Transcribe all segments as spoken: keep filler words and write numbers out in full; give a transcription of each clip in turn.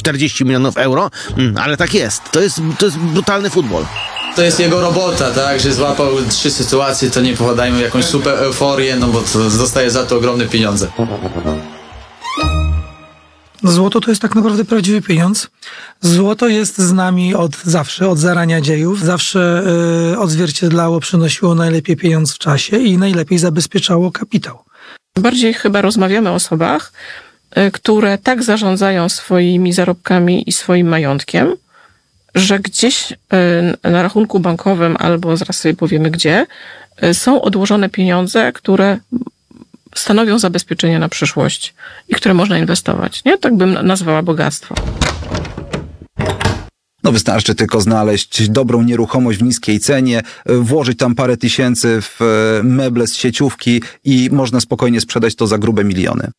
czterdzieści milionów euro, ale tak jest. To jest, to jest brutalny futbol. To jest jego robota, tak, że złapał trzy sytuacje, to nie popadajmy w jakąś super euforię, no bo to dostaje za to ogromne pieniądze. Złoto to jest tak naprawdę prawdziwy pieniądz. Złoto jest z nami od zawsze, od zarania dziejów. Zawsze y, odzwierciedlało, przynosiło najlepiej pieniądz w czasie i najlepiej zabezpieczało kapitał. Bardziej chyba rozmawiamy o osobach, y, które tak zarządzają swoimi zarobkami i swoim majątkiem, że gdzieś y, na rachunku bankowym albo zaraz sobie powiemy gdzie, y, są odłożone pieniądze, które stanowią zabezpieczenie na przyszłość i które można inwestować. Nie? Tak bym nazwała bogactwo. No wystarczy tylko znaleźć dobrą nieruchomość w niskiej cenie, włożyć tam parę tysięcy w meble z sieciówki i można spokojnie sprzedać to za grube miliony.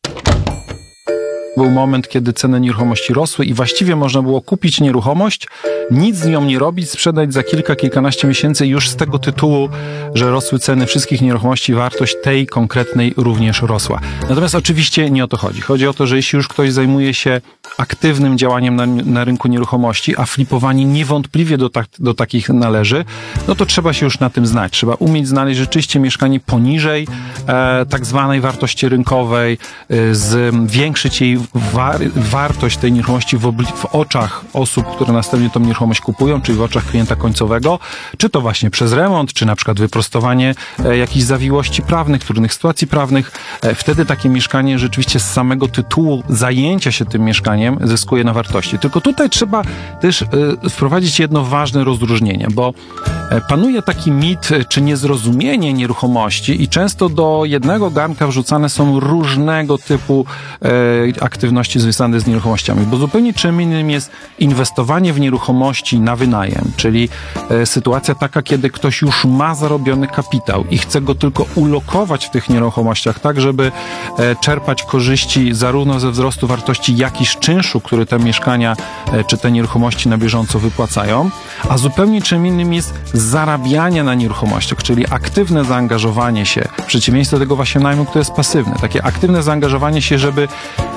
Był moment, kiedy ceny nieruchomości rosły i właściwie można było kupić nieruchomość, nic z nią nie robić, sprzedać za kilka, kilkanaście miesięcy już z tego tytułu, że rosły ceny wszystkich nieruchomości, wartość tej konkretnej również rosła. Natomiast oczywiście nie o to chodzi. Chodzi o to, że jeśli już ktoś zajmuje się aktywnym działaniem na, na rynku nieruchomości, a flipowanie niewątpliwie do, tak, do takich należy, no to trzeba się już na tym znać. Trzeba umieć znaleźć rzeczywiście mieszkanie poniżej e, tak zwanej wartości rynkowej, e, zwiększyć jej War, wartość tej nieruchomości w, obli- w oczach osób, które następnie tą nieruchomość kupują, czyli w oczach klienta końcowego, czy to właśnie przez remont, czy na przykład wyprostowanie e, jakichś zawiłości prawnych, trudnych sytuacji prawnych. E, wtedy takie mieszkanie rzeczywiście z samego tytułu zajęcia się tym mieszkaniem zyskuje na wartości. Tylko tutaj trzeba też e, wprowadzić jedno ważne rozróżnienie, bo e, panuje taki mit, czy niezrozumienie nieruchomości i często do jednego garnka wrzucane są różnego typu e, aktywności związane z nieruchomościami, bo zupełnie czym innym jest inwestowanie w nieruchomości na wynajem, czyli e, sytuacja taka, kiedy ktoś już ma zarobiony kapitał i chce go tylko ulokować w tych nieruchomościach, tak żeby e, czerpać korzyści zarówno ze wzrostu wartości, jak i z czynszu, który te mieszkania e, czy te nieruchomości na bieżąco wypłacają, a zupełnie czym innym jest zarabianie na nieruchomościach, czyli aktywne zaangażowanie się, w przeciwieństwie do tego właśnie najmu, który jest pasywny, takie aktywne zaangażowanie się, żeby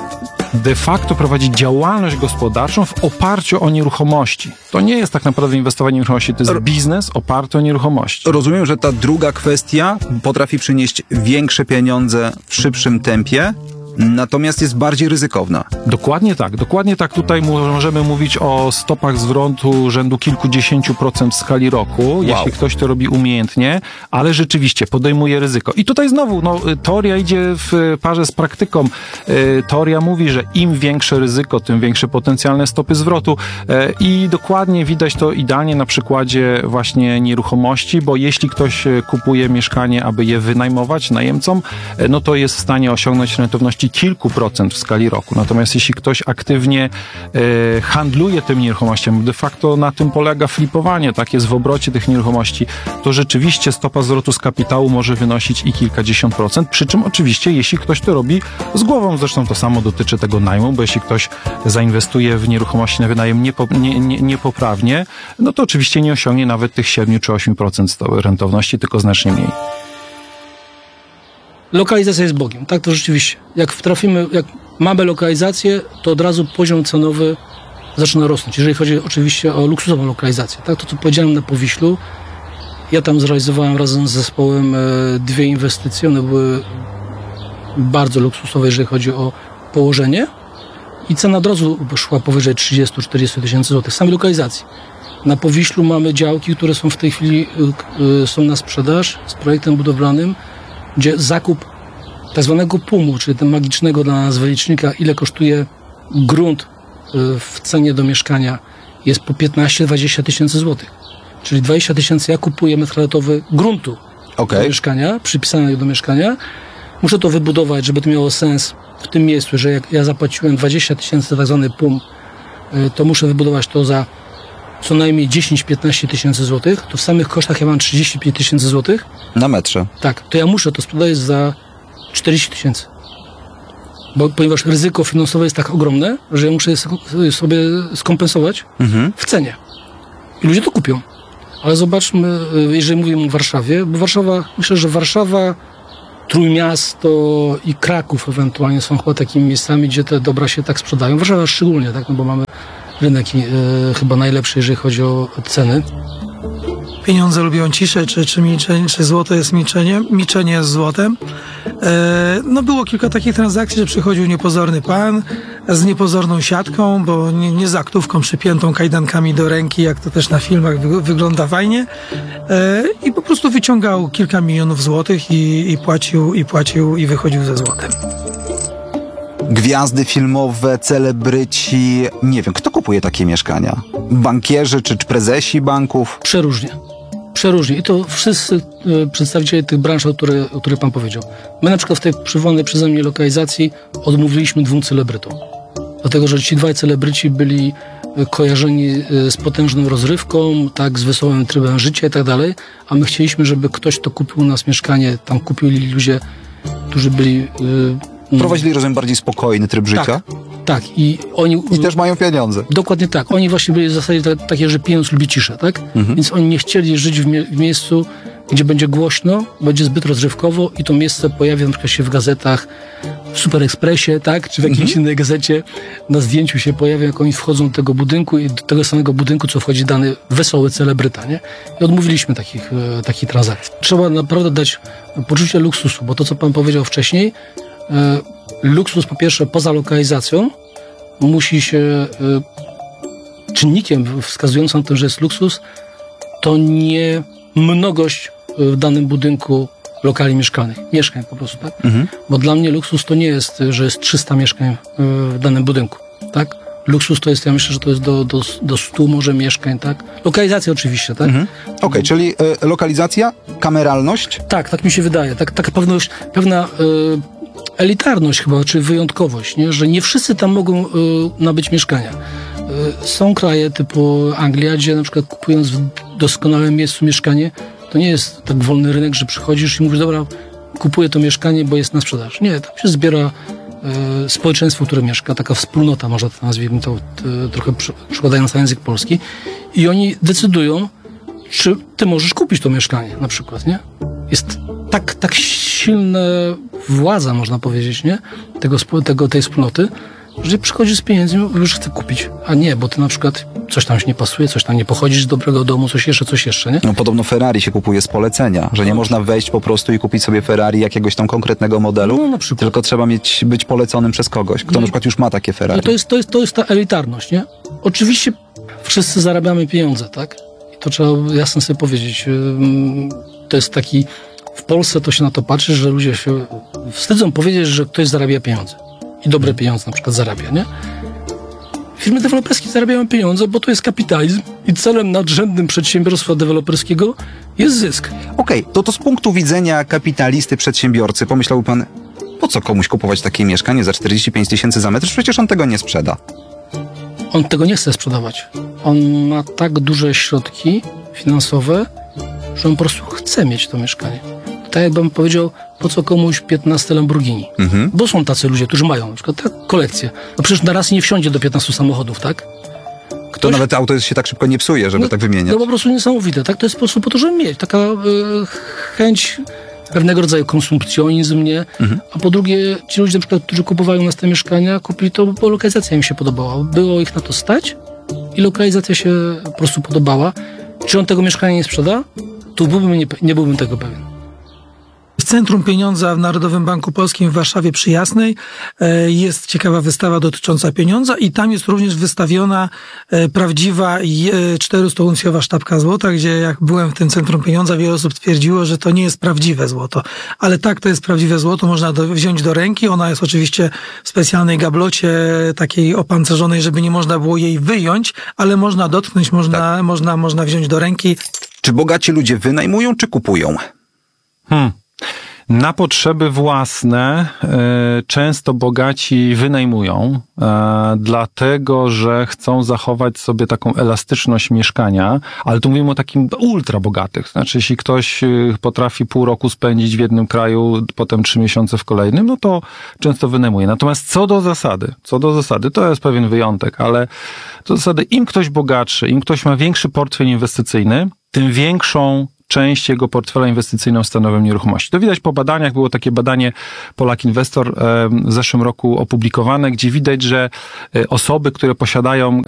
de facto prowadzić działalność gospodarczą w oparciu o nieruchomości. To nie jest tak naprawdę inwestowanie w nieruchomości, to jest biznes oparty o nieruchomości. Rozumiem, że ta druga kwestia potrafi przynieść większe pieniądze w szybszym tempie, natomiast jest bardziej ryzykowna. Dokładnie tak, dokładnie tak. Tutaj możemy mówić o stopach zwrotu rzędu kilkudziesięciu procent w skali roku, wow. Jeśli ktoś to robi umiejętnie, ale rzeczywiście podejmuje ryzyko. I tutaj znowu, no, teoria idzie w parze z praktyką. Teoria mówi, że im większe ryzyko, tym większe potencjalne stopy zwrotu i dokładnie widać to idealnie na przykładzie właśnie nieruchomości, bo jeśli ktoś kupuje mieszkanie, aby je wynajmować najemcom, no to jest w stanie osiągnąć rentowności kilku procent w skali roku. Natomiast jeśli ktoś aktywnie e, handluje tym nieruchomościami, de facto na tym polega flipowanie, tak jest w obrocie tych nieruchomości, to rzeczywiście stopa zwrotu z kapitału może wynosić i kilkadziesiąt procent, przy czym oczywiście jeśli ktoś to robi z głową, zresztą to samo dotyczy tego najmu, bo jeśli ktoś zainwestuje w nieruchomości na wynajem niepo, nie, nie, niepoprawnie, no to oczywiście nie osiągnie nawet tych siedem czy osiem procent rentowności, tylko znacznie mniej. Lokalizacja jest Bogiem, tak to rzeczywiście. Jak trafimy, jak mamy lokalizację, to od razu poziom cenowy zaczyna rosnąć. Jeżeli chodzi oczywiście o luksusową lokalizację, tak to co powiedziałem na Powiślu, ja tam zrealizowałem razem z zespołem dwie inwestycje, one były bardzo luksusowe, jeżeli chodzi o położenie i cena od razu szła powyżej trzydzieści do czterdziestu tysięcy złotych, samej lokalizacji. Na Powiślu mamy działki, które są w tej chwili są na sprzedaż z projektem budowlanym, gdzie zakup tak zwanego pumu, czyli tego magicznego dla nas wylicznika, ile kosztuje grunt w cenie do mieszkania, jest po piętnaście do dwudziestu tysięcy złotych. Czyli dwadzieścia tysięcy ja kupuję metr kwadratowy gruntu okay. do mieszkania, przypisanego do mieszkania. Muszę to wybudować, żeby to miało sens w tym miejscu, że jak ja zapłaciłem dwadzieścia tysięcy za tak zwany pum, to muszę wybudować to za co najmniej dziesięć do piętnastu tysięcy złotych, to w samych kosztach ja mam trzydzieści pięć tysięcy złotych. Na metrze. Tak, to ja muszę to sprzedać za czterdzieści tysięcy. Bo, ponieważ ryzyko finansowe jest tak ogromne, że ja muszę je sobie skompensować mhm. w cenie. I ludzie to kupią. Ale zobaczmy, jeżeli mówimy o Warszawie, bo Warszawa, myślę, że Warszawa, Trójmiasto i Kraków ewentualnie są chyba takimi miejscami, gdzie te dobra się tak sprzedają. Warszawa szczególnie, tak, no bo mamy rynek e, chyba najlepszy, jeżeli chodzi o ceny. Pieniądze lubią ciszę, czy, czy milczenie, czy złoto jest milczeniem, milczenie jest złotem. E, no było kilka takich transakcji, że przychodził niepozorny pan z niepozorną siatką, bo nie, nie z aktówką przypiętą kajdankami do ręki, jak to też na filmach wy, wygląda fajnie. E, I po prostu wyciągał kilka milionów złotych i, i płacił, i płacił, i wychodził ze złotem. Gwiazdy filmowe, celebryci, nie wiem, kto kupuje takie mieszkania? Bankierzy czy, czy prezesi banków? Przeróżnie. Przeróżnie. I to wszyscy e, przedstawiciele tych branż, o których o których pan powiedział. My na przykład w tej przywołanej przeze mnie lokalizacji odmówiliśmy dwóm celebrytom. Dlatego, że ci dwaj celebryci byli e, kojarzeni e, z potężną rozrywką, tak, z wesołym trybem życia i tak dalej, a my chcieliśmy, żeby ktoś, kto kupił u nas mieszkanie, tam kupili ludzie, którzy byli... E, Prowadzili, rozumiem, bardziej spokojny tryb życia? Tak, tak. I oni... I też mają pieniądze. Dokładnie tak. Oni właśnie byli w zasadzie ta, takie, że pieniądz lubi ciszę, tak? Mhm. Więc oni nie chcieli żyć w, mie- w miejscu, gdzie będzie głośno, będzie zbyt rozrywkowo i to miejsce pojawia na przykład się w gazetach, w Super Expressie, tak? Czy w jakiejś Mhm. innej gazecie. Na zdjęciu się pojawia, jak oni wchodzą do tego budynku i do tego samego budynku, co wchodzi dany wesoły celebryta, nie? I odmówiliśmy takich, e, takich transakcji. Trzeba naprawdę dać poczucie luksusu, bo to, co pan powiedział wcześniej, e, luksus po pierwsze poza lokalizacją musi się e, czynnikiem wskazującym na to, że jest luksus, to nie mnogość w danym budynku lokali mieszkalnych, mieszkań po prostu, tak? Mhm. Bo dla mnie luksus to nie jest, że jest trzysta mieszkań w danym budynku, tak? Luksus to jest, ja myślę, że to jest do, do, do stu może mieszkań, tak? Lokalizacja oczywiście, tak? Mhm. Okej, okay, czyli y, lokalizacja, kameralność? Tak, tak mi się wydaje. Tak, taka pewność, pewna y, elitarność chyba, czy wyjątkowość, nie? Że nie wszyscy tam mogą y, nabyć mieszkania. Y, są kraje typu Anglia, gdzie na przykład kupując w doskonałym miejscu mieszkanie, to nie jest tak wolny rynek, że przychodzisz i mówisz, dobra, kupuję to mieszkanie, bo jest na sprzedaż. Nie, tam się zbiera y, społeczeństwo, które mieszka, taka wspólnota, może to nazwijmy to y, trochę przy, przykładając na język polski, i oni decydują, czy ty możesz kupić to mieszkanie, na przykład, nie? Jest tak, tak silna władza, można powiedzieć, nie? Tego, tego, tej wspólnoty, że przychodzisz z pieniędzmi i już chcę kupić. A nie, bo ty na przykład coś tam się nie pasuje, coś tam nie pochodzisz z dobrego domu, coś jeszcze, coś jeszcze, nie? No podobno Ferrari się kupuje z polecenia, że nie można wejść po prostu i kupić sobie Ferrari jakiegoś tam konkretnego modelu, No, na przykład. tylko trzeba mieć, być poleconym przez kogoś, kto No. na przykład już ma takie Ferrari. No to jest, to jest, to jest ta elitarność, nie? Oczywiście wszyscy zarabiamy pieniądze, tak? I to trzeba jasno sobie powiedzieć. Ym, To jest taki... W Polsce to się na to patrzy, że ludzie się wstydzą powiedzieć, że ktoś zarabia pieniądze. I dobre pieniądze na przykład zarabia, nie? Firmy deweloperskie zarabiają pieniądze, bo to jest kapitalizm i celem nadrzędnym przedsiębiorstwa deweloperskiego jest zysk. Okej, okay, to to z punktu widzenia kapitalisty, przedsiębiorcy, pomyślałby pan, po co komuś kupować takie mieszkanie za czterdzieści pięć tysięcy za metr? Przecież on tego nie sprzeda. On tego nie chce sprzedawać. On ma tak duże środki finansowe, że on po prostu chce mieć to mieszkanie. Tak jakbym powiedział, po co komuś piętnaście Lamborghini? Mhm. Bo są tacy ludzie, którzy mają na przykład tak, kolekcję. No przecież na raz nie wsiądzie do piętnastu samochodów, tak? To Ktoś... nawet auto się tak szybko nie psuje, żeby no, tak wymieniać. No po prostu niesamowite, tak? To jest po prostu po to, żeby mieć. Taka y, chęć, pewnego rodzaju konsumpcjonizm, nie? Mhm. A po drugie, ci ludzie na przykład, którzy kupowali u nas te mieszkania, kupili to, bo lokalizacja im się podobała. Było ich na to stać i lokalizacja się po prostu podobała. Czy on tego mieszkania nie sprzeda? Tu byłbym nie, nie byłbym tego pewien. W Centrum Pieniądza w Narodowym Banku Polskim w Warszawie przy Jasnej jest ciekawa wystawa dotycząca pieniądza i tam jest również wystawiona prawdziwa czterystuuncjowa sztabka złota, gdzie jak byłem w tym Centrum Pieniądza, wiele osób twierdziło, że to nie jest prawdziwe złoto. Ale tak, to jest prawdziwe złoto, można do, wziąć do ręki. Ona jest oczywiście w specjalnej gablocie, takiej opancerzonej, żeby nie można było jej wyjąć, ale można dotknąć, można, tak. można, można wziąć do ręki. Czy bogaci ludzie wynajmują, czy kupują? Hmm. Na potrzeby własne y, często bogaci wynajmują, y, dlatego że chcą zachować sobie taką elastyczność mieszkania, ale tu mówimy o takim ultra bogatych. Znaczy, jeśli ktoś y, potrafi pół roku spędzić w jednym kraju, potem trzy miesiące w kolejnym, no to często wynajmuje. Natomiast co do zasady, co do zasady, to jest pewien wyjątek, ale co do zasady, im ktoś bogatszy, im ktoś ma większy portfel inwestycyjny, tym większą część jego portfela inwestycyjną stanowią nieruchomości. To widać po badaniach, było takie badanie Polak Inwestor w zeszłym roku opublikowane, gdzie widać, że osoby, które posiadają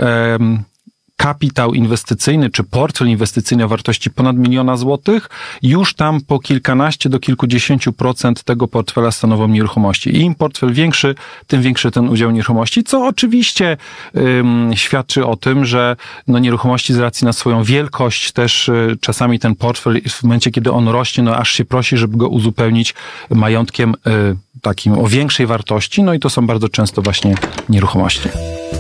kapitał inwestycyjny czy portfel inwestycyjny o wartości ponad miliona złotych, już tam po kilkanaście do kilkudziesięciu procent tego portfela stanowią nieruchomości. I im portfel większy, tym większy ten udział nieruchomości, co oczywiście ym, świadczy o tym, że no, nieruchomości z racji na swoją wielkość też y, czasami ten portfel w momencie, kiedy on rośnie, no aż się prosi, żeby go uzupełnić majątkiem y, takim o większej wartości, no i to są bardzo często właśnie nieruchomości.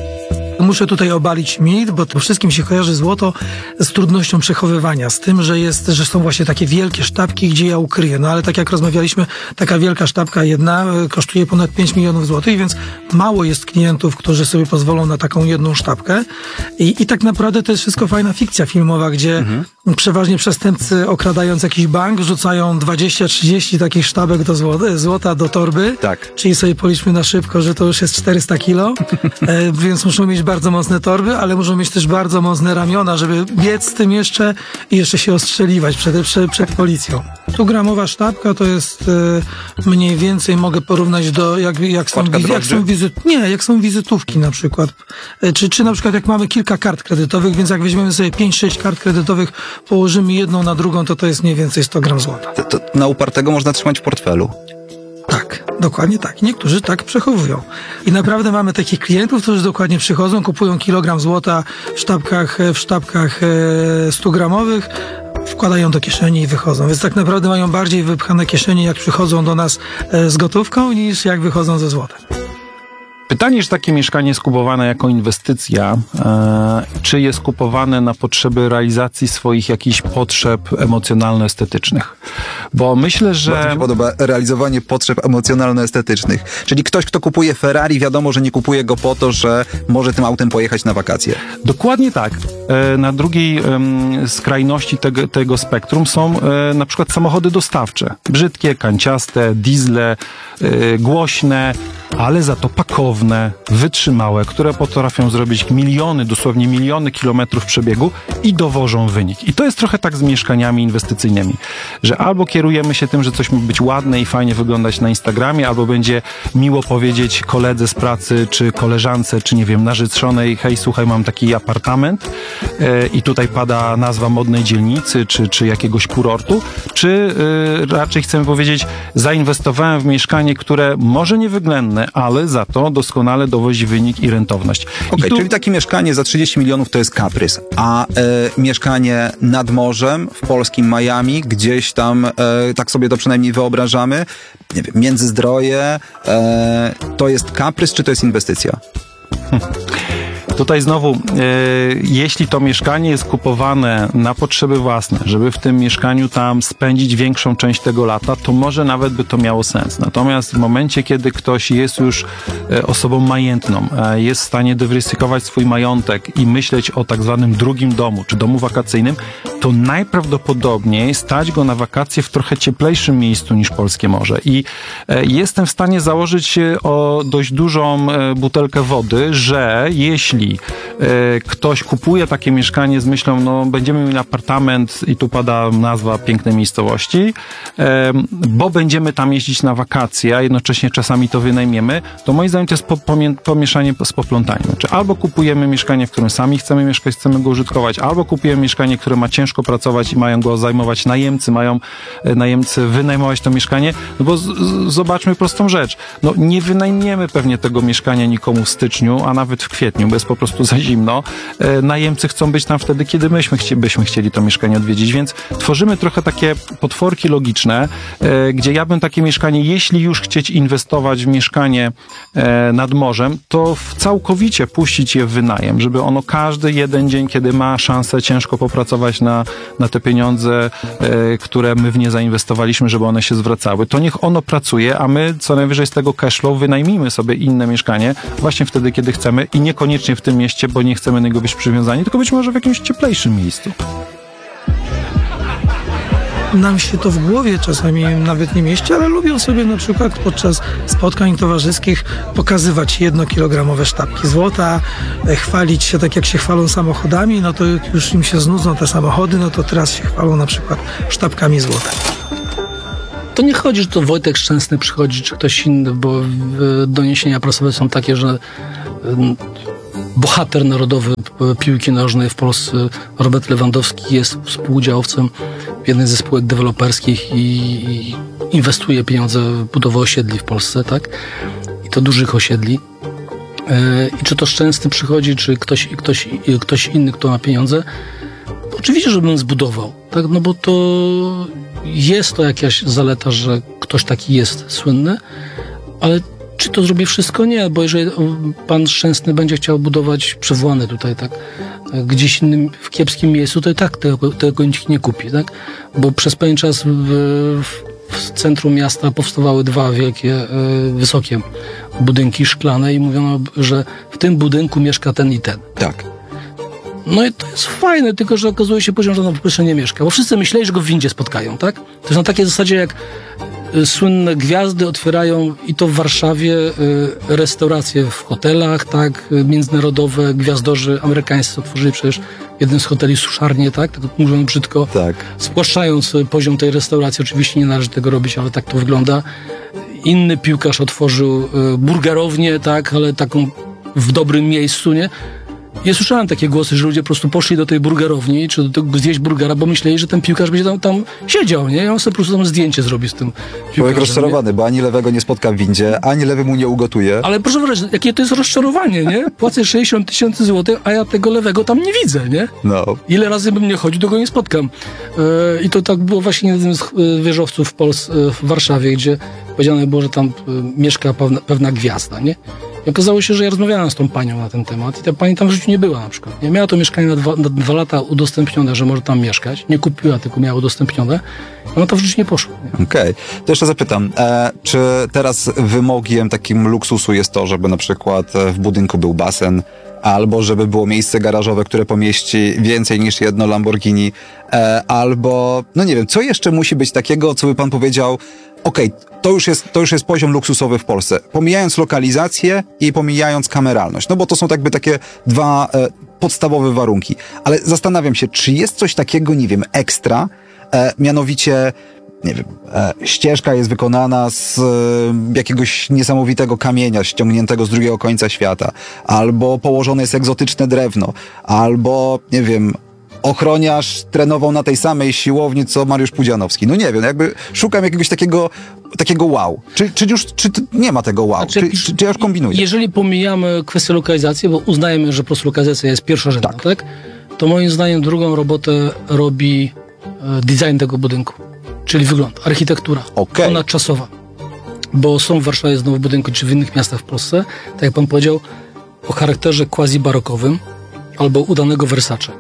Muszę tutaj obalić mit, bo to wszystkim się kojarzy złoto z trudnością przechowywania, z tym, że jest, że są właśnie takie wielkie sztabki, gdzie ja ukryję. No ale tak jak rozmawialiśmy, taka wielka sztabka jedna kosztuje ponad pięć milionów złotych, więc mało jest klientów, którzy sobie pozwolą na taką jedną sztabkę. I, i tak naprawdę to jest wszystko fajna fikcja filmowa, gdzie mhm. przeważnie przestępcy, okradając jakiś bank, rzucają dwadzieścia trzydzieści takich sztabek do złota, złota do torby. Tak. Czyli sobie policzmy na szybko, że to już jest czterysta kilo, e, więc muszą mieć bardzo mocne torby, ale muszą mieć też bardzo mocne ramiona, żeby biec z tym jeszcze i jeszcze się ostrzeliwać przed, przed, przed policją. Tu gramowa sztabka to jest e, mniej więcej, mogę porównać do jak, jak, są, wizy, jak są wizyt, nie, jak są wizytówki na przykład. E, czy, czy na przykład jak mamy kilka kart kredytowych, więc jak weźmiemy sobie pięć sześć kart kredytowych, położymy jedną na drugą, to to jest mniej więcej sto gram złota. To, to na upartego można trzymać w portfelu. Tak, dokładnie tak. Niektórzy tak przechowują. I naprawdę mamy takich klientów, którzy dokładnie przychodzą, kupują kilogram złota w sztabkach, w sztabkach stu gramowych, wkładają do kieszeni i wychodzą. Więc tak naprawdę mają bardziej wypchane kieszenie, jak przychodzą do nas z gotówką, niż jak wychodzą ze złotem. Pytanie, czy takie mieszkanie jest kupowane jako inwestycja, e, czy jest kupowane na potrzeby realizacji swoich jakichś potrzeb emocjonalno-estetycznych. Bo myślę, że... Bardzo mi się podoba realizowanie potrzeb emocjonalno-estetycznych. Czyli ktoś, kto kupuje Ferrari, wiadomo, że nie kupuje go po to, że może tym autem pojechać na wakacje. Dokładnie tak. E, na drugiej e, skrajności tego, tego spektrum są e, na przykład samochody dostawcze. Brzydkie, kanciaste, diesle, e, głośne, ale za to pakowne, wytrzymałe, które potrafią zrobić miliony, dosłownie miliony kilometrów przebiegu i dowożą wynik. I to jest trochę tak z mieszkaniami inwestycyjnymi, że albo kierujemy się tym, że coś ma być ładne i fajnie wyglądać na Instagramie, albo będzie miło powiedzieć koledze z pracy, czy koleżance, czy nie wiem, narzeczonej, hej, słuchaj, mam taki apartament yy, i tutaj pada nazwa modnej dzielnicy, czy, czy jakiegoś kurortu, czy yy, raczej chcemy powiedzieć, zainwestowałem w mieszkanie, które może niewyględne, ale za to doskonale dowozi wynik i rentowność. Okej, okay, tu... czyli takie mieszkanie za trzydzieści milionów to jest kaprys, a e, mieszkanie nad morzem w polskim Miami, gdzieś tam, e, tak sobie to przynajmniej wyobrażamy, nie wiem, Międzyzdroje, e, to jest kaprys, czy to jest inwestycja? Hm. Tutaj znowu, e, jeśli to mieszkanie jest kupowane na potrzeby własne, żeby w tym mieszkaniu tam spędzić większą część tego lata, to może nawet by to miało sens. Natomiast w momencie, kiedy ktoś jest już e, osobą majętną, e, jest w stanie dywersyfikować swój majątek i myśleć o tak zwanym drugim domu, czy domu wakacyjnym, to najprawdopodobniej stać go na wakacje w trochę cieplejszym miejscu niż polskie morze. I e, jestem w stanie założyć się o dość dużą e, butelkę wody, że jeśli ktoś kupuje takie mieszkanie z myślą, no będziemy mieli apartament i tu pada nazwa pięknej miejscowości, bo będziemy tam jeździć na wakacje, a jednocześnie czasami to wynajmiemy, to moim zdaniem to jest pomieszanie z poplątaniem. Znaczy albo kupujemy mieszkanie, w którym sami chcemy mieszkać, chcemy go użytkować, albo kupujemy mieszkanie, które ma ciężko pracować i mają go zajmować najemcy, mają najemcy wynajmować to mieszkanie, no bo z, z, zobaczmy prostą rzecz. No nie wynajmiemy pewnie tego mieszkania nikomu w styczniu, a nawet w kwietniu, bo jest po prostu za zimno. E, najemcy chcą być tam wtedy, kiedy myśmy chci, byśmy chcieli to mieszkanie odwiedzić, więc tworzymy trochę takie potworki logiczne, e, gdzie ja bym takie mieszkanie, jeśli już chcieć inwestować w mieszkanie e, nad morzem, to w całkowicie puścić je w wynajem, żeby ono każdy jeden dzień, kiedy ma szansę ciężko popracować na, na te pieniądze, e, które my w nie zainwestowaliśmy, żeby one się zwracały, to niech ono pracuje, a my co najwyżej z tego cashflow wynajmijmy sobie inne mieszkanie właśnie wtedy, kiedy chcemy i niekoniecznie w tym mieście, bo nie chcemy do niego być przywiązani, tylko być może w jakimś cieplejszym miejscu. nam się to w głowie czasami nawet nie mieści, ale lubią sobie na przykład podczas spotkań towarzyskich pokazywać jednokilogramowe sztabki złota, e, chwalić się tak jak się chwalą samochodami, no to jak już im się znudzą te samochody, no to teraz się chwalą na przykład sztabkami złota. To nie chodzi, że to Wojtek Szczęsny przychodzi, czy ktoś inny, bo y, doniesienia prasowe są takie, że y, bohater narodowy piłki nożnej w Polsce, Robert Lewandowski, jest współudziałowcem w jednej ze spółek deweloperskich i, i inwestuje pieniądze w budowę osiedli w Polsce, tak? I to dużych osiedli. Y, I czy to Szczęsny przychodzi, czy ktoś, ktoś, ktoś inny, kto ma pieniądze, oczywiście, żebym zbudował, tak? No bo to jest to jakaś zaleta, że ktoś taki jest słynny, ale czy to zrobi wszystko? Nie, bo jeżeli pan Szczęsny będzie chciał budować przywołane tutaj, tak, gdzieś innym, w kiepskim miejscu, to i tak tego, tego nikt nie kupi, tak? Bo przez pewien czas w, w centrum miasta powstawały dwa wielkie, wysokie budynki szklane i mówiono, że w tym budynku mieszka ten i ten. Tak. No i to jest fajne, tylko że okazuje się poziom, że on po prostu nie mieszka. Bo wszyscy myśleli, że go w windzie spotkają, tak? To jest na takiej zasadzie, jak y, słynne gwiazdy otwierają i to w Warszawie y, restauracje w hotelach, tak? Y, międzynarodowe gwiazdorzy amerykańscy otworzyli przecież jeden z hoteli suszarnię, tak? Tak mówią brzydko. Tak. Spłaszczając poziom tej restauracji, oczywiście nie należy tego robić, ale tak to wygląda. Inny piłkarz otworzył y, burgerownię, tak? Ale taką w dobrym miejscu, nie? Ja słyszałem takie głosy, że ludzie po prostu poszli do tej burgerowni, czy do tego zjeść burgera, bo myśleli, że ten piłkarz będzie tam, tam siedział, nie? I on sobie po prostu tam zdjęcie zrobi z tym Człowiek piłkarzem. rozczarowany, bo ani lewego nie spotka w windzie, ani lewy mu nie ugotuje. Ale proszę wyobrazić, jakie to jest rozczarowanie, nie? Płacę sześćdziesiąt tysięcy złotych, a ja tego lewego tam nie widzę, nie? No. Ile razy bym nie chodził, to go nie spotkam. Yy, I to tak było właśnie jednym z yy, wieżowców w Polsce, yy, w Warszawie, gdzie powiedziane było, że tam yy, mieszka pewna, pewna gwiazda, nie? I okazało się, że ja rozmawiałem z tą panią na ten temat i ta pani tam w życiu nie była na przykład. Nie miała to mieszkanie na dwa, na dwa lata udostępnione, że może tam mieszkać. Nie kupiła, tylko miała udostępnione. Ona to w życiu nie poszła. Nie? Okej. To jeszcze zapytam, e, czy teraz wymogiem takim luksusu jest to, żeby na przykład w budynku był basen, albo żeby było miejsce garażowe, które pomieści więcej niż jedno Lamborghini, e, albo, no nie wiem, co jeszcze musi być takiego, co by pan powiedział, okej, to już jest, to już jest poziom luksusowy w Polsce. Pomijając lokalizację i pomijając kameralność. No bo to są jakby takie dwa e, podstawowe warunki. Ale zastanawiam się, czy jest coś takiego, nie wiem, ekstra, e, mianowicie, nie wiem, e, ścieżka jest wykonana z e, jakiegoś niesamowitego kamienia ściągniętego z drugiego końca świata, albo położone jest egzotyczne drewno, albo, nie wiem, ochroniarz trenował na tej samej siłowni, co Mariusz Pudzianowski. No nie wiem, jakby szukam jakiegoś takiego, takiego wow. Czy, czy już czy nie ma tego wow? Znaczy, czy, czy, czy ja już kombinuję? Jeżeli pomijamy kwestię lokalizacji, bo uznajemy, że po prostu lokalizacja jest pierwszorzędna, tak. tak? To moim zdaniem drugą robotę robi e, design tego budynku. Czyli wygląd, architektura. Okej. Ponadczasowa. Bo są w Warszawie znowu w budynku, czy w innych miastach w Polsce, tak jak pan powiedział, o charakterze quasi-barokowym albo udanego Versace.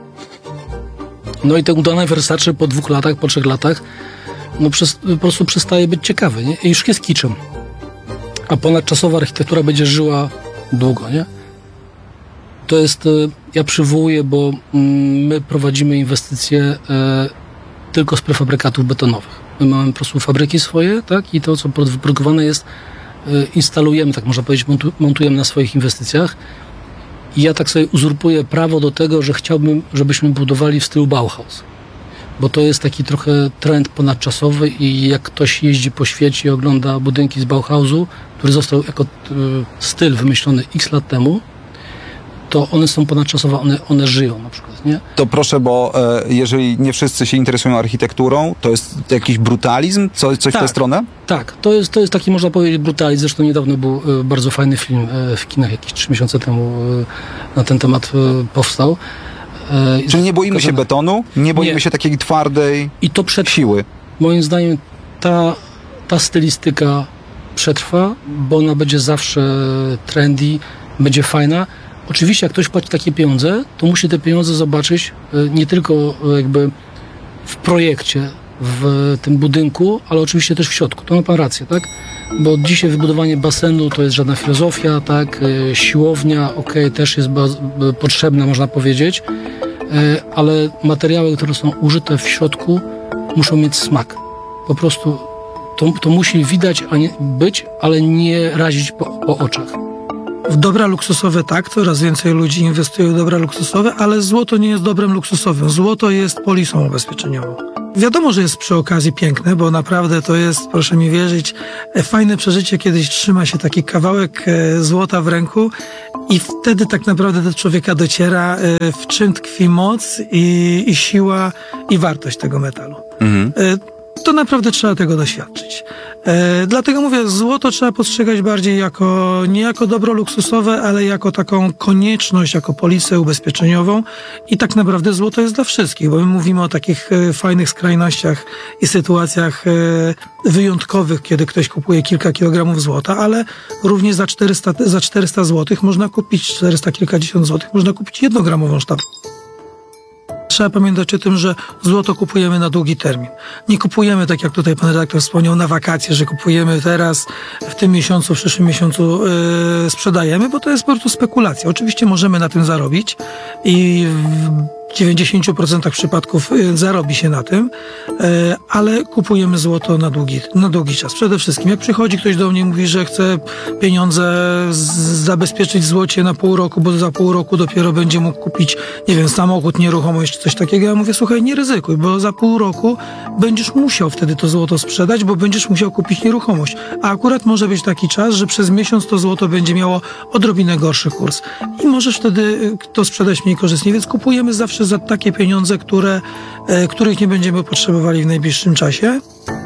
No i te udane Versace po dwóch latach, po trzech latach, no przez, po prostu przestaje być ciekawy, nie? I już jest kiczem. A ponadczasowa architektura będzie żyła długo, nie? To jest, ja przywołuję, bo my prowadzimy inwestycje e, tylko z prefabrykatów betonowych. My mamy po prostu fabryki swoje, tak? I to, co wyprodukowane jest, e, instalujemy, tak można powiedzieć, montu, montujemy na swoich inwestycjach. I ja tak sobie uzurpuję prawo do tego, że chciałbym, żebyśmy budowali w stylu Bauhaus. Bo to jest taki trochę trend ponadczasowy i jak ktoś jeździ po świecie i ogląda budynki z Bauhausu, który został jako y, styl wymyślony x lat temu, to one są ponadczasowe, one, one żyją na przykład, nie? To proszę, bo e, jeżeli nie wszyscy się interesują architekturą, to jest jakiś brutalizm? Co, coś tak, w tę stronę? Tak, to jest, to jest taki, można powiedzieć, brutalizm. Zresztą niedawno był e, bardzo fajny film e, w kinach, jakieś trzy miesiące temu e, na ten temat e, powstał. E, Czyli nie boimy się pokazane. betonu, nie boimy Nie. się takiej twardej I to przetrwa. siły. Moim zdaniem ta, ta stylistyka przetrwa, bo ona będzie zawsze trendy, będzie fajna. Oczywiście jak ktoś płaci takie pieniądze, to musi te pieniądze zobaczyć e, nie tylko e, jakby w projekcie, w tym budynku, ale oczywiście też w środku. To ma pan rację, tak? Bo dzisiaj wybudowanie basenu to jest żadna filozofia, tak? E, siłownia, okej, okay, też jest baz- potrzebna, można powiedzieć, e, ale materiały, które są użyte w środku, muszą mieć smak. Po prostu to, to musi widać, a nie być, ale nie razić po, po oczach. W dobra luksusowe tak, coraz więcej ludzi inwestuje w dobra luksusowe, ale złoto nie jest dobrem luksusowym. Złoto jest polisą ubezpieczeniową. Wiadomo, że jest przy okazji piękne, bo naprawdę to jest, proszę mi wierzyć, fajne przeżycie, kiedyś trzyma się taki kawałek złota w ręku i wtedy tak naprawdę do człowieka dociera, w czym tkwi moc i, i siła i wartość tego metalu. Mhm. To naprawdę trzeba tego doświadczyć. E, dlatego mówię, złoto trzeba postrzegać bardziej jako, nie jako dobro luksusowe, ale jako taką konieczność, jako polisę ubezpieczeniową i tak naprawdę złoto jest dla wszystkich, bo my mówimy o takich e, fajnych skrajnościach i sytuacjach e, wyjątkowych, kiedy ktoś kupuje kilka kilogramów złota, ale również za czterysta, za czterysta złotych można kupić, czterysta kilkadziesiąt złotych można kupić jednogramową sztabkę. Trzeba pamiętać o tym, że złoto kupujemy na długi termin. Nie kupujemy, tak jak tutaj pan redaktor wspomniał, na wakacje, że kupujemy teraz, w tym miesiącu, w przyszłym miesiącu yy, sprzedajemy, bo to jest po prostu spekulacja. Oczywiście możemy na tym zarobić i w dziewięćdziesięciu procentach przypadków yy, zarobi się na tym, yy, ale kupujemy złoto na długi, na długi czas. Przede wszystkim, jak przychodzi ktoś do mnie i mówi, że chce pieniądze z, zabezpieczyć w złocie na pół roku, bo za pół roku dopiero będzie mógł kupić, nie wiem, samochód, nieruchomość, coś takiego. Ja mówię, słuchaj, nie ryzykuj, bo za pół roku będziesz musiał wtedy to złoto sprzedać, bo będziesz musiał kupić nieruchomość. A akurat może być taki czas, że przez miesiąc to złoto będzie miało odrobinę gorszy kurs. I możesz wtedy to sprzedać mniej korzystnie, więc kupujemy zawsze za takie pieniądze, które, e, których nie będziemy potrzebowali w najbliższym czasie.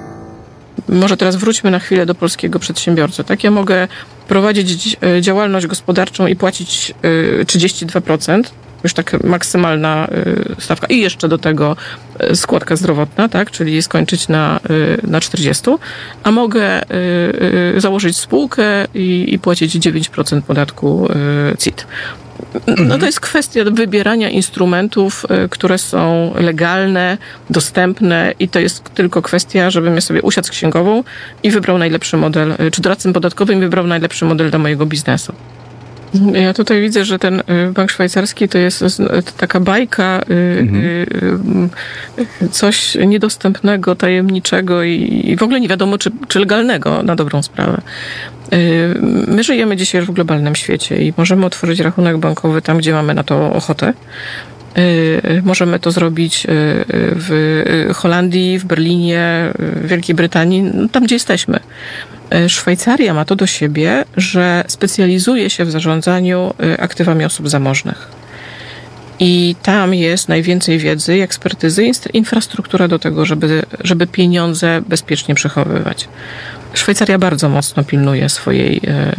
Może teraz wróćmy na chwilę do polskiego przedsiębiorcy. Tak, ja mogę prowadzić działalność gospodarczą i płacić trzydzieści dwa procent, już tak maksymalna stawka i jeszcze do tego składka zdrowotna, tak, czyli skończyć na, na czterdzieści, a mogę założyć spółkę i, i płacić dziewięć procent podatku C I T. No to jest kwestia wybierania instrumentów, które są legalne, dostępne i to jest tylko kwestia, żebym ja sobie usiadł z księgową i wybrał najlepszy model, czy doradcą podatkowym wybrał najlepszy model dla mojego biznesu. Ja tutaj widzę, że ten bank szwajcarski to jest taka bajka, mhm. coś niedostępnego, tajemniczego i w ogóle nie wiadomo, czy, czy legalnego na dobrą sprawę. My żyjemy dzisiaj w globalnym świecie i możemy otworzyć rachunek bankowy tam, gdzie mamy na to ochotę. Możemy to zrobić w Holandii, w Berlinie, w Wielkiej Brytanii, tam gdzie jesteśmy. Szwajcaria ma to do siebie, że specjalizuje się w zarządzaniu aktywami osób zamożnych. I tam jest najwięcej wiedzy, ekspertyzy, infrastruktura do tego, żeby, żeby pieniądze bezpiecznie przechowywać. Szwajcaria bardzo mocno pilnuje swojej,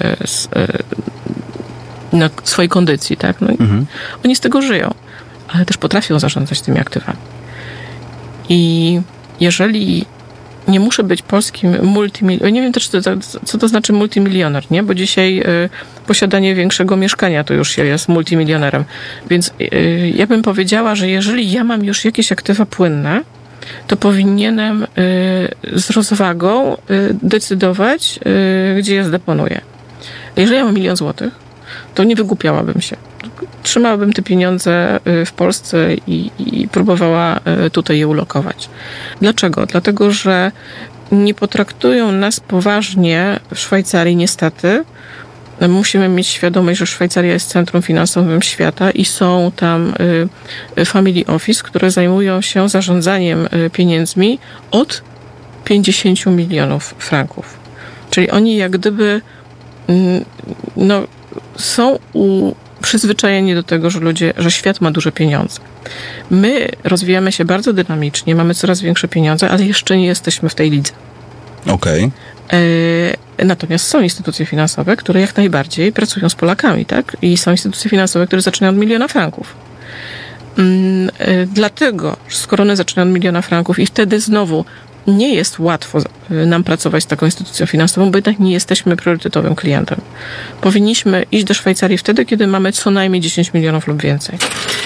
no, swojej kondycji, tak? No, mhm. Oni z tego żyją, ale też potrafią zarządzać tymi aktywami. I jeżeli nie muszę być polskim multimilionerem, nie wiem też, co to, co to znaczy multimilioner, nie? Bo dzisiaj y, posiadanie większego mieszkania to już się jest multimilionerem. Więc y, ja bym powiedziała, że jeżeli ja mam już jakieś aktywa płynne, to powinienem y, z rozwagą y, decydować, y, gdzie je zdeponuję. Jeżeli ja mam milion złotych, to nie wygłupiałabym się. Trzymałabym te pieniądze w Polsce i, i próbowała tutaj je ulokować. Dlaczego? Dlatego, że nie potraktują nas poważnie w Szwajcarii niestety. Musimy mieć świadomość, że Szwajcaria jest centrum finansowym świata i są tam family office, które zajmują się zarządzaniem pieniędzmi od pięćdziesięciu milionów franków. Czyli oni jak gdyby no, są u przyzwyczajeni do tego, że ludzie, że świat ma duże pieniądze. My rozwijamy się bardzo dynamicznie, mamy coraz większe pieniądze, ale jeszcze nie jesteśmy w tej lidze. Okej. Okay. Natomiast są instytucje finansowe, które jak najbardziej pracują z Polakami, tak? I są instytucje finansowe, które zaczynają od miliona franków. Dlatego, skoro one zaczynają od miliona franków i wtedy znowu nie jest łatwo nam pracować z taką instytucją finansową, bo jednak nie jesteśmy priorytetowym klientem. Powinniśmy iść do Szwajcarii wtedy, kiedy mamy co najmniej dziesięć milionów lub więcej.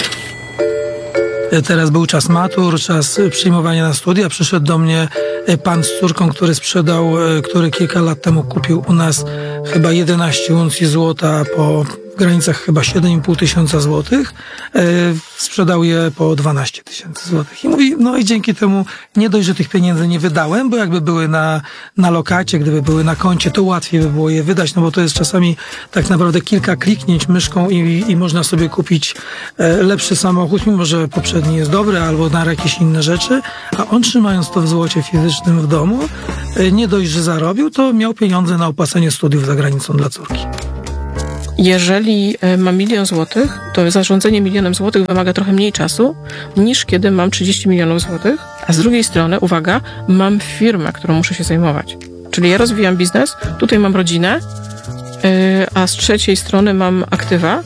Teraz był czas matur, czas przyjmowania na studia. Przyszedł do mnie pan z córką, który sprzedał, który kilka lat temu kupił u nas chyba jedenaście uncji złota po w granicach chyba siedem i pół tysiąca złotych. Sprzedał je po dwanaście tysięcy. tysięcy złotych. I mówi, no i dzięki temu nie dość, że tych pieniędzy nie wydałem, bo jakby były na, na lokacie, gdyby były na koncie, to łatwiej by było je wydać, no bo to jest czasami tak naprawdę kilka kliknięć myszką i, i można sobie kupić e, lepszy samochód, mimo że poprzedni jest dobry, albo na jakieś inne rzeczy, a on trzymając to w złocie fizycznym w domu, e, nie dość, że zarobił, to miał pieniądze na opłacenie studiów za granicą dla córki. Jeżeli mam milion złotych, to zarządzanie milionem złotych wymaga trochę mniej czasu, niż kiedy mam trzydzieści milionów złotych, a z drugiej strony, uwaga, mam firmę, którą muszę się zajmować. Czyli ja rozwijam biznes, tutaj mam rodzinę, yy, a z trzeciej strony mam aktywa.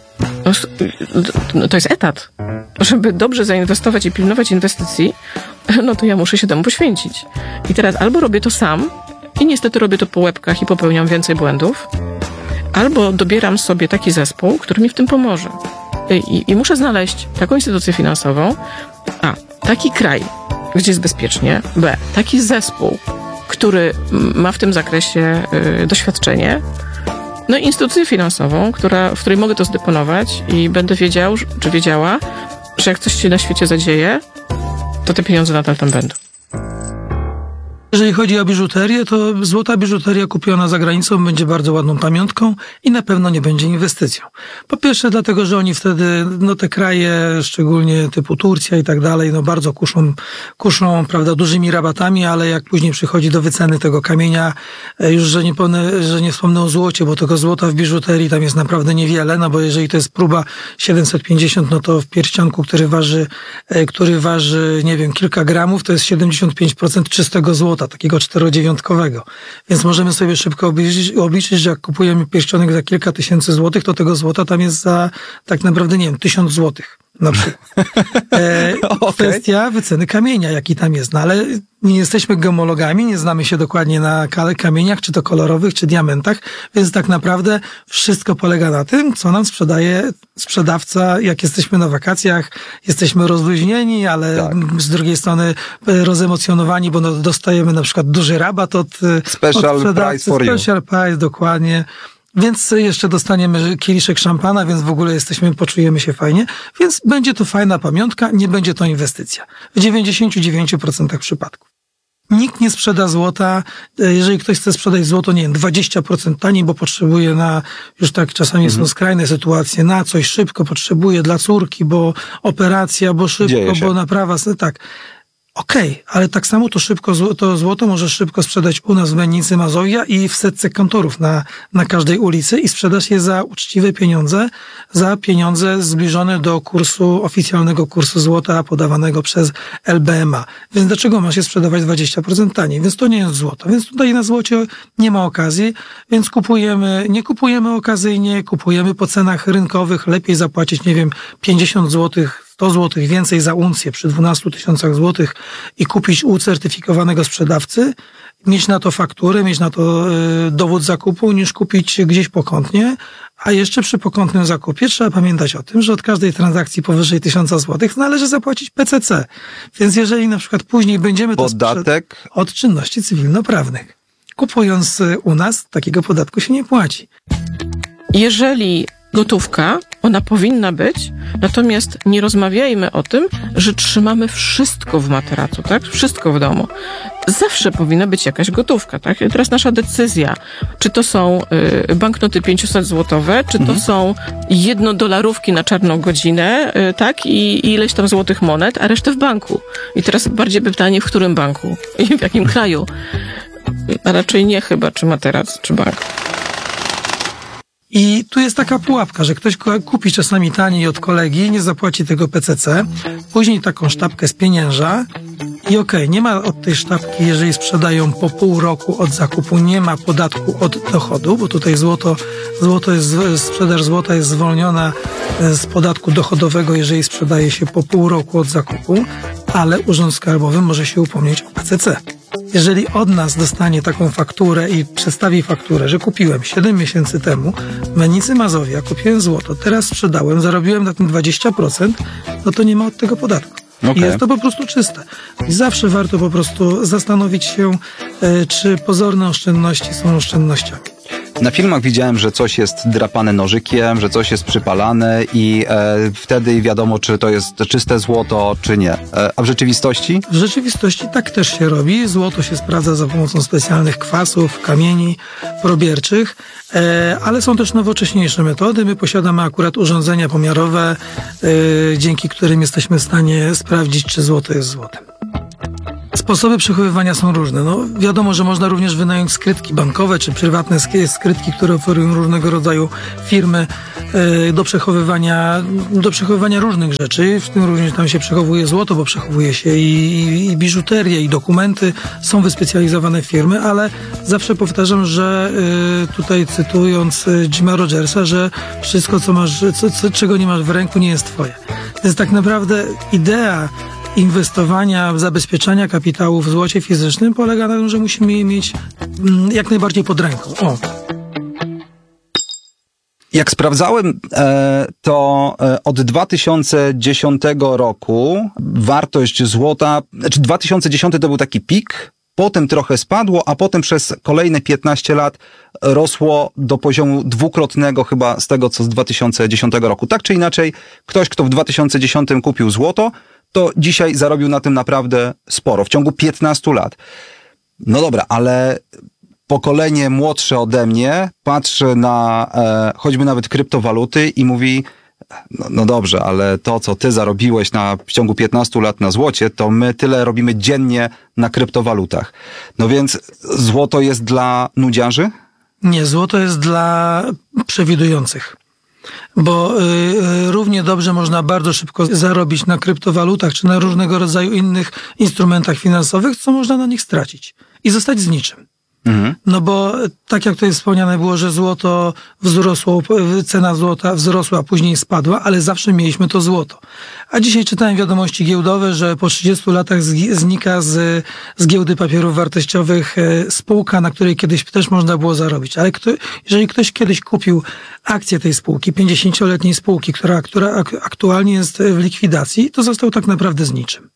No, to jest etat. Żeby dobrze zainwestować i pilnować inwestycji, no to ja muszę się temu poświęcić. I teraz albo robię to sam i niestety robię to po łebkach i popełniam więcej błędów, albo dobieram sobie taki zespół, który mi w tym pomoże. I, i muszę znaleźć taką instytucję finansową, a, taki kraj, gdzie jest bezpiecznie, b, taki zespół, który ma w tym zakresie y, doświadczenie, no i instytucję finansową, która, w której mogę to zdeponować i będę wiedział, czy wiedziała, że jak coś się na świecie zadzieje, to te pieniądze nadal tam będą. Jeżeli chodzi o biżuterię, to złota biżuteria kupiona za granicą będzie bardzo ładną pamiątką i na pewno nie będzie inwestycją. Po pierwsze dlatego, że oni wtedy, no te kraje, szczególnie typu Turcja i tak dalej, no bardzo kuszą, kuszą, prawda, dużymi rabatami, ale jak później przychodzi do wyceny tego kamienia, już, że nie, pomnę, że nie wspomnę o złocie, bo tego złota w biżuterii tam jest naprawdę niewiele, no bo jeżeli to jest próba siedemset pięćdziesiąt, no to w pierścionku, który waży, który waży, nie wiem, kilka gramów, to jest siedemdziesiąt pięć procent czystego złota, takiego czterodziewiątkowego. Więc możemy sobie szybko obliczyć, obliczyć, że jak kupujemy pierścionek za kilka tysięcy złotych, to tego złota tam jest za tak naprawdę, nie wiem, tysiąc złotych na przykład. E, Okay. Kwestia wyceny kamienia, jaki tam jest. No ale nie jesteśmy gemologami, nie znamy się dokładnie na kamieniach, czy to kolorowych, czy diamentach, więc tak naprawdę wszystko polega na tym, co nam sprzedaje sprzedawca, jak jesteśmy na wakacjach, jesteśmy rozluźnieni, ale tak. Z drugiej strony rozemocjonowani, bo no, dostajemy na przykład duży rabat od, Special od sprzedawcy. price for you. Special price, dokładnie. Więc jeszcze dostaniemy kieliszek szampana, więc w ogóle jesteśmy, poczujemy się fajnie. Więc będzie to fajna pamiątka, nie będzie to inwestycja. W dziewięćdziesiąt dziewięć procent przypadków. Nikt nie sprzeda złota, jeżeli ktoś chce sprzedać złoto, nie wiem, dwadzieścia procent taniej, bo potrzebuje na, już tak czasami mhm. są skrajne sytuacje, na coś szybko potrzebuje dla córki, bo operacja, bo szybko, bo naprawa, tak. Okej, okay, ale tak samo to szybko, to złoto może szybko sprzedać u nas w Mennicy Mazowia i w setce kantorów na, na każdej ulicy i sprzedasz je za uczciwe pieniądze, za pieniądze zbliżone do kursu, oficjalnego kursu złota podawanego przez L B M A. Więc dlaczego ma się sprzedawać dwadzieścia procent taniej? Więc to nie jest złoto. Więc tutaj na złocie nie ma okazji, więc kupujemy, nie kupujemy okazyjnie, kupujemy po cenach rynkowych, lepiej zapłacić, nie wiem, pięćdziesiąt złotych, sto złotych więcej za uncję przy dwunastu tysiącach złotych i kupić u certyfikowanego sprzedawcy, mieć na to fakturę, mieć na to y, dowód zakupu, niż kupić gdzieś pokątnie. A jeszcze przy pokątnym zakupie trzeba pamiętać o tym, że od każdej transakcji powyżej tysiąca złotych należy zapłacić P C C. Więc jeżeli na przykład później będziemy to podatek od czynności cywilnoprawnych. Kupując u nas, takiego podatku się nie płaci. Jeżeli gotówka, ona powinna być, natomiast nie rozmawiajmy o tym, że trzymamy wszystko w materacu, tak? Wszystko w domu. Zawsze powinna być jakaś gotówka, tak? I teraz nasza decyzja, czy to są y, banknoty pięćset złotowe, czy to mhm. są jednodolarówki na czarną godzinę, y, tak? I, I ileś tam złotych monet, a resztę w banku. I teraz bardziej pytanie, w którym banku? I w jakim kraju? A raczej nie chyba, czy materac, czy bank. I tu jest taka pułapka, że ktoś kupi czasami taniej od kolegi, nie zapłaci tego P C C, później taką sztabkę spienięża i okej, okay, nie ma od tej sztabki, jeżeli sprzedają po pół roku od zakupu, nie ma podatku od dochodu, bo tutaj złoto, złoto jest, sprzedaż złota jest zwolniona z podatku dochodowego, jeżeli sprzedaje się po pół roku od zakupu, ale Urząd Skarbowy może się upomnieć o P C C. Jeżeli od nas dostanie taką fakturę i przedstawi fakturę, że kupiłem siedem miesięcy temu w Mennicy Mazowia, kupiłem złoto, teraz sprzedałem, zarobiłem na tym dwadzieścia procent, no to nie ma od tego podatku. Okay. I jest to po prostu czyste. I zawsze warto po prostu zastanowić się, czy pozorne oszczędności są oszczędnościami. Na filmach widziałem, że coś jest drapane nożykiem, że coś jest przypalane i e, wtedy wiadomo, czy to jest czyste złoto, czy nie. E, a w rzeczywistości? W rzeczywistości tak też się robi. Złoto się sprawdza za pomocą specjalnych kwasów, kamieni probierczych, e, ale są też nowocześniejsze metody. My posiadamy akurat urządzenia pomiarowe, e, dzięki którym jesteśmy w stanie sprawdzić, czy złoto jest złotem. Sposoby przechowywania są różne. No, wiadomo, że można również wynająć skrytki bankowe czy prywatne sk- skrytki, które oferują różnego rodzaju firmy e, do przechowywania, do przechowywania różnych rzeczy. W tym również tam się przechowuje złoto, bo przechowuje się i, i, i biżuterię, i dokumenty. Są wyspecjalizowane firmy, ale zawsze powtarzam, że e, tutaj cytując e, Jima Rogersa, że wszystko, co masz, co, co, czego nie masz w ręku, nie jest twoje. To jest tak naprawdę idea inwestowania, zabezpieczania kapitału w złocie fizycznym polega na tym, że musimy je mieć mm, jak najbardziej pod ręką. O. Jak sprawdzałem, e, to e, od dwa tysiące dziesiątego roku wartość złota, znaczy dwa tysiące dziesiąty to był taki pik, potem trochę spadło, a potem przez kolejne piętnaście lat rosło do poziomu dwukrotnego chyba z tego, co z dwa tysiące dziesiątego roku. Tak czy inaczej, ktoś, kto w dwa tysiące dziesiątym kupił złoto, to dzisiaj zarobił na tym naprawdę sporo, w ciągu piętnastu lat. No dobra, ale pokolenie młodsze ode mnie patrzy na e, choćby nawet kryptowaluty i mówi, no, no dobrze, ale to, co ty zarobiłeś na, w ciągu piętnastu lat na złocie, to my tyle robimy dziennie na kryptowalutach. No więc złoto jest dla nudziarzy? Nie, złoto jest dla przewidujących. Bo y, y, równie dobrze można bardzo szybko zarobić na kryptowalutach czy na różnego rodzaju innych instrumentach finansowych, co można na nich stracić i zostać z niczym. Mhm. No bo tak jak tutaj wspomniane było, że złoto wzrosło, cena złota wzrosła, a później spadła, ale zawsze mieliśmy to złoto. A dzisiaj czytałem wiadomości giełdowe, że po trzydziestu latach znika z, z giełdy papierów wartościowych spółka, na której kiedyś też można było zarobić. Ale kto, jeżeli ktoś kiedyś kupił akcję tej spółki, pięćdziesięcioletniej spółki, która, która aktualnie jest w likwidacji, to został tak naprawdę z niczym.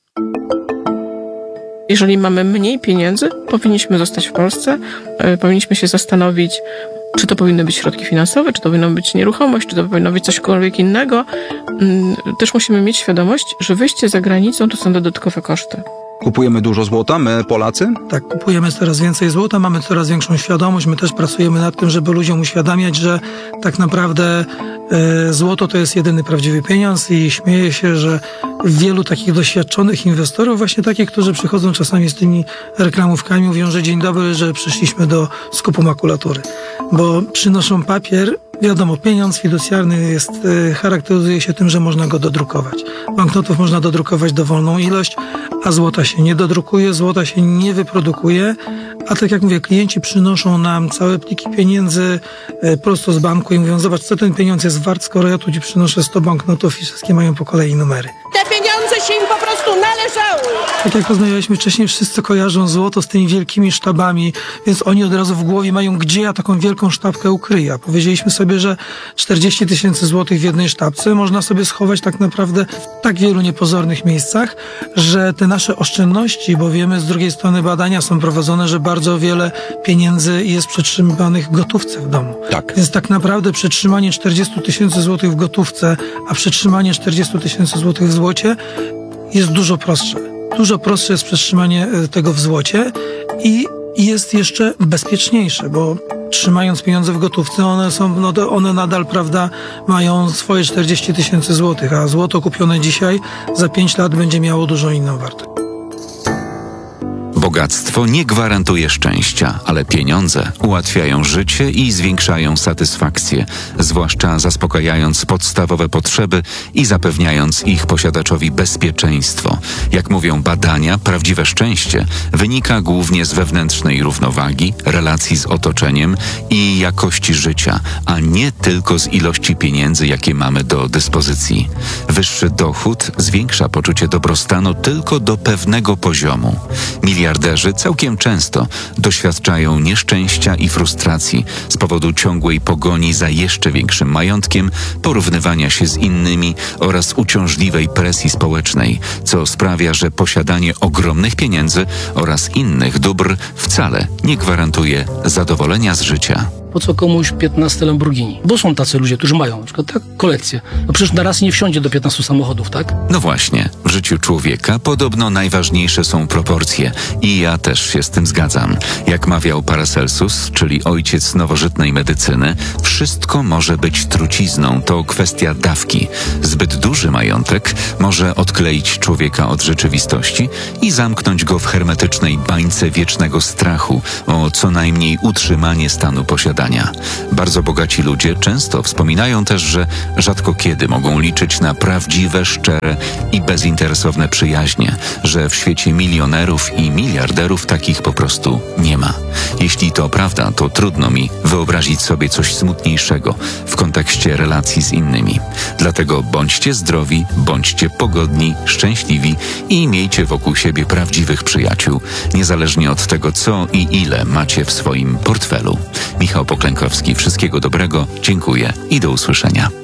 Jeżeli mamy mniej pieniędzy, powinniśmy zostać w Polsce, yy, powinniśmy się zastanowić, czy to powinny być środki finansowe, czy to powinno być nieruchomość, czy to powinno być cośkolwiek innego. Yy, też musimy mieć świadomość, że wyjście za granicą to są dodatkowe koszty. Kupujemy dużo złota, my Polacy? Tak, kupujemy coraz więcej złota, mamy coraz większą świadomość. My też pracujemy nad tym, żeby ludziom uświadamiać, że tak naprawdę e, złoto to jest jedyny prawdziwy pieniądz i śmieję się, że wielu takich doświadczonych inwestorów, właśnie takich, którzy przychodzą czasami z tymi reklamówkami, mówią, że dzień dobry, że przyszliśmy do skupu makulatury, bo przynoszą papier. Wiadomo, pieniądz fiducjarny jest, e, charakteryzuje się tym, że można go dodrukować. Banknotów można dodrukować dowolną ilość, a złota się nie dodrukuje, złota się nie wyprodukuje, a tak jak mówię, klienci przynoszą nam całe pliki pieniędzy e, prosto z banku i mówią, zobacz, co ten pieniądz jest wart, skoro ja tu ci przynoszę sto banknotów i wszystkie mają po kolei numery. Te pieniądze się im po prostu należały. Tak jak rozmawialiśmy wcześniej, wszyscy kojarzą złoto z tymi wielkimi sztabami, więc oni od razu w głowie mają, gdzie ja taką wielką sztabkę ukryję. Powiedzieliśmy sobie, że czterdzieści tysięcy złotych w jednej sztabce można sobie schować tak naprawdę w tak wielu niepozornych miejscach, że te nasze oszczędności, bo wiemy, z drugiej strony badania są prowadzone, że bardzo wiele pieniędzy jest przetrzymywanych w gotówce w domu. Tak. Więc tak naprawdę przetrzymanie czterdzieści tysięcy złotych w gotówce, a przetrzymanie czterdzieści tysięcy złotych w złocie jest dużo prostsze. Dużo prostsze jest przetrzymanie tego w złocie i jest jeszcze bezpieczniejsze, bo trzymając pieniądze w gotówce, one są, no one nadal, prawda, mają swoje czterdzieści tysięcy złotych, a złoto kupione dzisiaj za pięć lat będzie miało dużo inną wartość. Bogactwo nie gwarantuje szczęścia, ale pieniądze ułatwiają życie i zwiększają satysfakcję, zwłaszcza zaspokajając podstawowe potrzeby i zapewniając ich posiadaczowi bezpieczeństwo. Jak mówią badania, prawdziwe szczęście wynika głównie z wewnętrznej równowagi, relacji z otoczeniem i jakości życia, a nie tylko z ilości pieniędzy, jakie mamy do dyspozycji. Wyższy dochód zwiększa poczucie dobrostanu tylko do pewnego poziomu. Miliardowie Miliarderzy całkiem często doświadczają nieszczęścia i frustracji z powodu ciągłej pogoni za jeszcze większym majątkiem, porównywania się z innymi oraz uciążliwej presji społecznej, co sprawia, że posiadanie ogromnych pieniędzy oraz innych dóbr wcale nie gwarantuje zadowolenia z życia. Po co komuś piętnaście Lamborghini? Bo są tacy ludzie, którzy mają na przykład tak, kolekcję. No przecież na raz nie wsiądzie do piętnastu samochodów, tak? No właśnie, w życiu człowieka podobno najważniejsze są proporcje i ja też się z tym zgadzam. Jak mawiał Paracelsus, czyli ojciec nowożytnej medycyny, wszystko może być trucizną, to kwestia dawki. Zbyt duży majątek może odkleić człowieka od rzeczywistości i zamknąć go w hermetycznej bańce wiecznego strachu o co najmniej utrzymanie stanu posiadania. Bardzo bogaci ludzie często wspominają też, że rzadko kiedy mogą liczyć na prawdziwe, szczere i bezinteresowne przyjaźnie, że w świecie milionerów i miliarderów takich po prostu nie ma. Jeśli to prawda, to trudno mi wyobrazić sobie coś smutniejszego w kontekście relacji z innymi. Dlatego bądźcie zdrowi, bądźcie pogodni, szczęśliwi i miejcie wokół siebie prawdziwych przyjaciół, niezależnie od tego, co i ile macie w swoim portfelu. Michał Poklękowski, wszystkiego dobrego, dziękuję i do usłyszenia.